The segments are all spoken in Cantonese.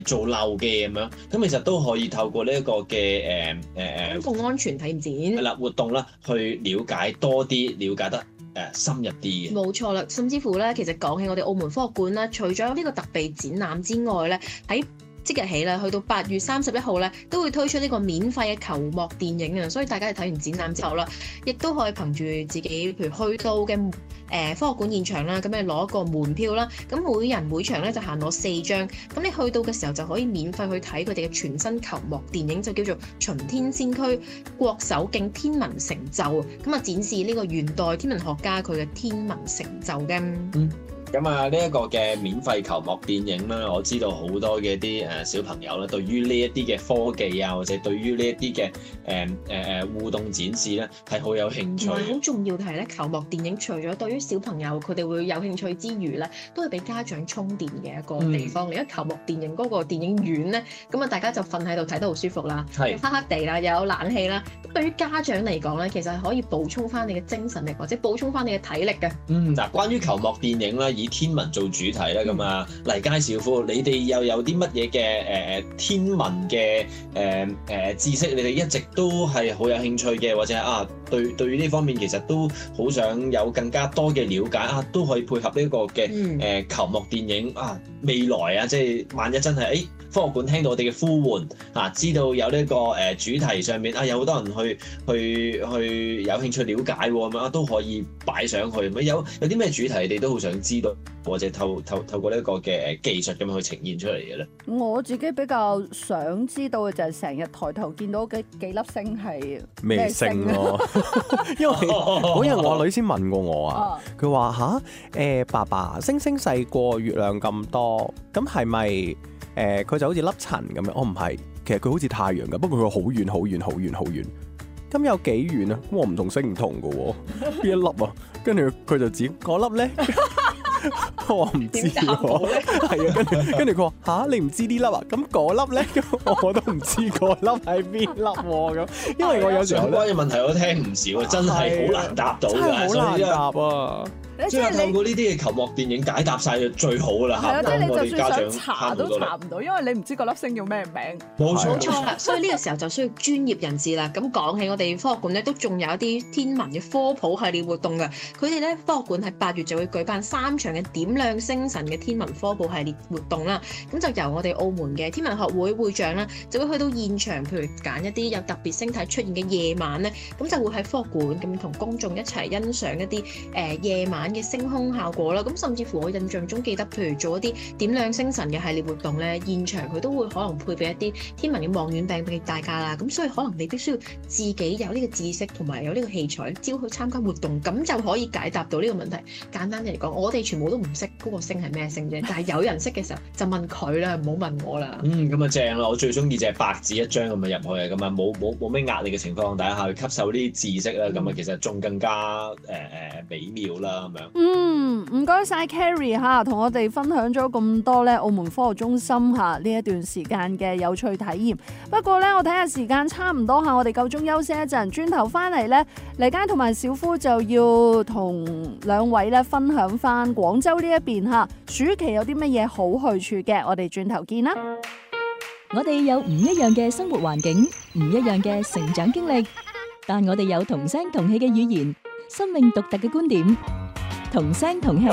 做漏嘅咁樣，咁其實都可以透過呢一個嘅公共安全體驗展。 活動啦，去了解多啲，了解得深入啲嘅。 冇錯啦，甚至乎咧，其實講起我哋澳門科學館啦，除咗呢個特備展覽之外咧，喺即日起啦，去到8月31號咧，都會推出呢個免費嘅球幕電影啊！所以大家睇完展覽之後啦，亦都可以憑住自己，譬如去到嘅科學館現場啦，咁你攞一個門票啦，咁每人每場咧就限攞4張，咁你去到嘅時候就可以免費去睇佢哋嘅全新球幕電影，就叫做《巡天先驅國手徑天文成就》，咁啊展示呢個現代天文學家佢嘅天文成就嘅。 咁啊，呢一個嘅免費球幕電影啦，我知道好多嘅啲小朋友咧，對於呢一啲嘅科技啊，或者對於呢一啲嘅互動展示咧，係好有興趣。 好重要嘅係咧，球幕電影除咗對於小朋友佢哋會有興趣之餘咧，都係俾家長充電嘅一個地方嚟。因為球幕電影嗰個電影院咧，咁啊大家就瞓喺度睇得好舒服啦，黑黑地啦，又有冷氣啦。對於家長嚟講咧，其實係可以補充翻你嘅精神力，或者補充翻你嘅體力嘅。 嗱，關於球幕電影咧，以天文做主題咧，咁啊黎佳少夫，你哋又有啲乜嘢嘅天文嘅知識？你哋一直都係好有興趣嘅，或者對於呢方面其實都好想有更加多嘅了解都可以配合呢個嘅球幕電影未來即係萬一真係科學館聽到我哋嘅呼喚知道有呢個主題上面有好多人去有興趣了解喎，咁樣都可以擺上去。有啲咩主題你哋都好想知道，或者透過呢一個嘅技術咁樣去呈現出嚟嘅咧？ 我自己比較想知道嘅就係成日抬頭見到幾粒星係咩星咯？因為嗰日我女先問過我佢話爸爸，星星細過月亮咁多，咁係咪佢就好似粒塵咁樣？我唔係，其實佢好似太陽㗎，不過佢好遠好遠好遠好遠。咁有幾遠啊？我唔同星唔同㗎喎，邊一粒啊？跟住佢就指嗰粒咧。我唔知喎，係啊，跟住佢話你唔知呢粒啊？咁嗰粒咧，我都唔知嗰粒係邊粒喎咁。因為我有時候相關嘅問題我聽唔少，真係好難答到㗎， 真係好難答啊！ 即係透過呢啲嘅球幕電影解答晒就最好啦嚇。 係啊，即係你就算想查查都查唔到，因為你唔知嗰粒星叫咩名。 冇錯啦，所以呢個時候就需要專業人士啦。咁講起我哋科學館咧，都仲有一啲天文嘅科普系列活動嘅。佢哋咧科學館喺8月就會舉辦3場嘅點亮星辰嘅天文科普系列活動啦。咁就由我哋澳門嘅天文學會會長啦，就會去到現場，譬如揀一啲有特別星體出現嘅夜晚咧，咁就會喺科學館咁同公眾一齊欣賞一啲夜晚嘅星空效果啦。咁甚至乎我印象中記得，譬如做一啲點亮星辰嘅系列活動咧，現場佢都會可能配備一啲天文嘅望遠鏡俾大家啦。咁所以可能你必須要自己有呢個知識同埋有呢個器材，只要去參加活動，咁就可以解答到呢個問題。簡單嚟講，我哋全部都唔識嗰個星係咩星啫，但係有人識嘅時候就問佢啦，唔好問我啦。 咁啊正啦！我最中意就係白紙一張咁啊入去，咁啊冇咩壓力嘅情況底下去吸收呢啲知識啦，咁啊其實仲更加美妙啦咁樣。 唔該晒 Carrie 嚇，同我哋分享咗咁多咧澳門科學中心嚇呢一段時間嘅有趣體驗。不過咧，我睇下時間差唔多嚇，我哋夠鐘休息一陣，轉頭翻嚟咧，黎佳同埋小夫就要同兩位咧分享翻廣州呢一邊嚇暑期有啲乜嘢好去處嘅，我哋轉頭見啦。 我哋有唔一樣嘅生活環境，唔一樣嘅成長經歷，但我哋有同聲同氣嘅語言，生命獨特嘅觀點，同聲同氣。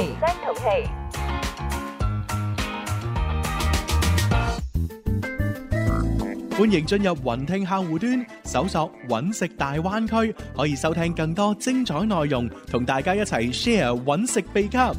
歡迎進入雲聽客戶端，搜索揾食大灣區，可以收聽更多精彩內容，同大家一齊 share 揾食秘笈。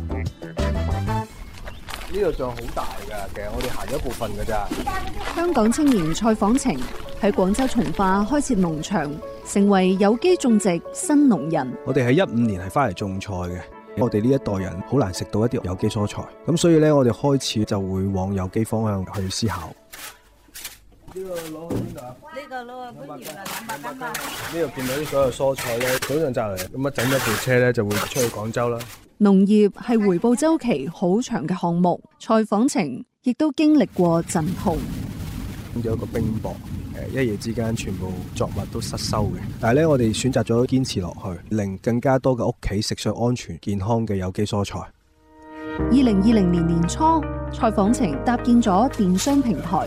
呢度仲好大㗎，其實我哋行咗一部分㗎咋。 香港青年蔡訪程喺廣州從化開設農場，成為有機種植新農人。 我哋喺15年係翻嚟種菜嘅，我哋呢一代人好難食到一啲有機蔬菜，咁所以咧我哋開始就會往有機方向去思考。呢個攞去邊度啊？呢個攞去番禺啊，200斤啊。呢度見到啲所有蔬菜咧，早上摘嚟，咁啊整咗部車咧就會出去廣州啦。 農業係回報週期好長嘅項目，蔡訪程亦都經歷過陣痛。 有一個冰雹，一夜之間全部作物都失收嘅。但係咧，我哋選擇咗堅持落去，令更加多嘅屋企食上安全健康嘅有機蔬菜。 2020年年初，蔡訪程搭建咗電商平台，